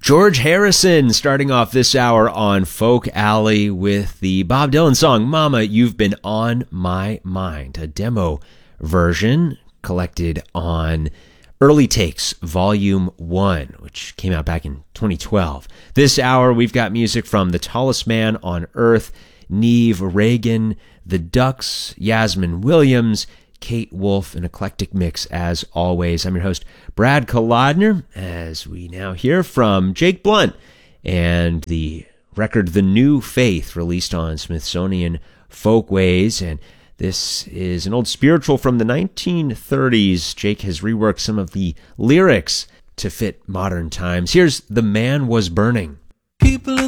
George Harrison starting off this hour on Folk Alley with the Bob Dylan song, Mama, You've Been on My Mind, a demo version collected on Early Takes Volume 1, which came out back in 2012. This hour, we've got music from The Tallest Man on Earth, Neve Reagan, The Ducks, Yasmin Williams, Kate Wolf, an eclectic mix as always. I'm your host, Brad Kolodner, as we now hear from Jake Blunt and the record The New Faith, released on Smithsonian Folkways. And this is an old spiritual from the 1930s. Jake has reworked some of the lyrics to fit modern times. Here's The Man Was Burning. People